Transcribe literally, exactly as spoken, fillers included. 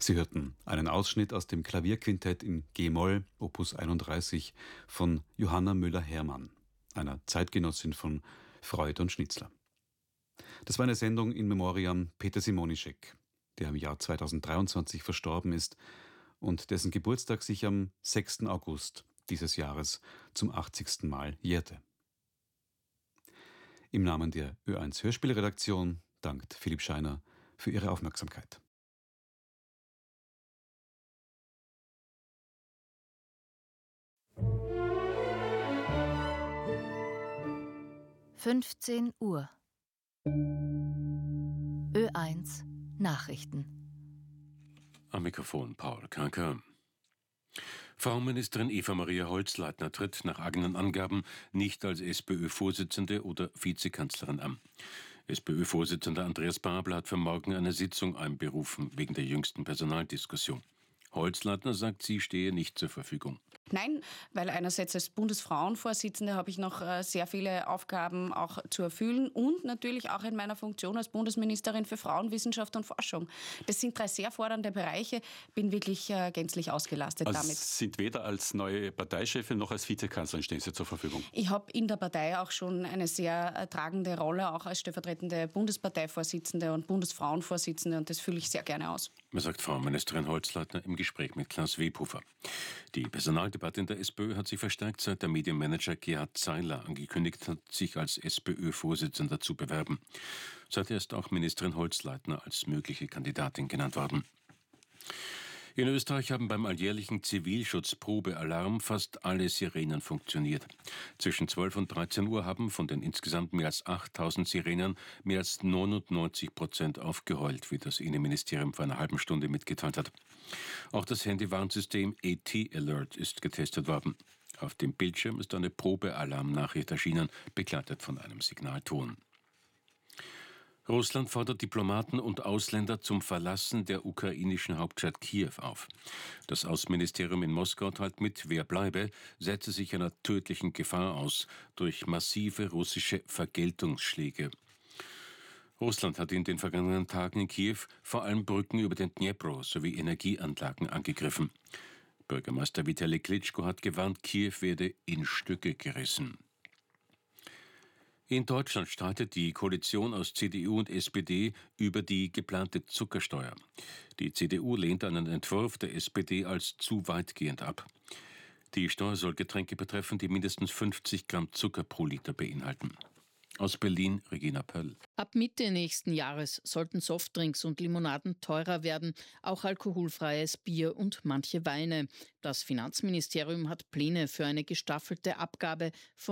Sie hörten einen Ausschnitt aus dem Klavierquintett in G-Moll, Opus einunddreißig, von Johanna Müller-Hermann, einer Zeitgenossin von Freud und Schnitzler. Das war eine Sendung in Memoriam Peter Simonischek, der im Jahr zweitausenddreiundzwanzig verstorben ist und dessen Geburtstag sich am sechsten August dieses Jahres zum achtzigsten Mal jährte. Im Namen der Ö eins Hörspielredaktion dankt Philipp Scheiner für Ihre Aufmerksamkeit. fünfzehn Uhr. Ö eins Nachrichten. Am Mikrofon Paul Kanker. Frau Ministerin Eva-Maria Holzleitner tritt nach eigenen Angaben nicht als SPÖ-Vorsitzende oder Vizekanzlerin an. SPÖ-Vorsitzender Andreas Babler hat für morgen eine Sitzung einberufen wegen der jüngsten Personaldiskussion. Holzleitner sagt, sie stehe nicht zur Verfügung. Nein, weil einerseits als Bundesfrauenvorsitzende habe ich noch sehr viele Aufgaben auch zu erfüllen und natürlich auch in meiner Funktion als Bundesministerin für Frauen, Wissenschaft und Forschung. Das sind drei sehr fordernde Bereiche, bin wirklich gänzlich ausgelastet also damit. Sind weder als neue Parteichefin noch als Vizekanzlerin stehen Sie zur Verfügung? Ich habe in der Partei auch schon eine sehr tragende Rolle, auch als stellvertretende Bundesparteivorsitzende und Bundesfrauenvorsitzende, und das fülle ich sehr gerne aus. Man sagt Frau Ministerin Holzleitner im Gespräch mit Klaus Webhofer. Die Personaldebatte in der SPÖ hat sich verstärkt, seit der Medienmanager Gerhard Zeiler angekündigt hat, sich als SPÖ-Vorsitzender zu bewerben. Seither ist auch Ministerin Holzleitner als mögliche Kandidatin genannt worden. In Österreich haben beim alljährlichen Zivilschutzprobealarm fast alle Sirenen funktioniert. Zwischen zwölf und dreizehn Uhr haben von den insgesamt mehr als achttausend Sirenen mehr als neunundneunzig Prozent aufgeheult, wie das Innenministerium vor einer halben Stunde mitgeteilt hat. Auch das Handywarnsystem A T Alert ist getestet worden. Auf dem Bildschirm ist eine Probealarmnachricht erschienen, begleitet von einem Signalton. Russland fordert Diplomaten und Ausländer zum Verlassen der ukrainischen Hauptstadt Kiew auf. Das Außenministerium in Moskau teilt mit, wer bleibe, setze sich einer tödlichen Gefahr aus durch massive russische Vergeltungsschläge. Russland hat in den vergangenen Tagen in Kiew vor allem Brücken über den Dnipro sowie Energieanlagen angegriffen. Bürgermeister Vitali Klitschko hat gewarnt, Kiew werde in Stücke gerissen. In Deutschland streitet die Koalition aus C D U und S P D über die geplante Zuckersteuer. Die C D U lehnt einen Entwurf der S P D als zu weitgehend ab. Die Steuer soll Getränke betreffen, die mindestens fünfzig Gramm Zucker pro Liter beinhalten. Aus Berlin, Regina Pöll. Ab Mitte nächsten Jahres sollten Softdrinks und Limonaden teurer werden, auch alkoholfreies Bier und manche Weine. Das Finanzministerium hat Pläne für eine gestaffelte Abgabe von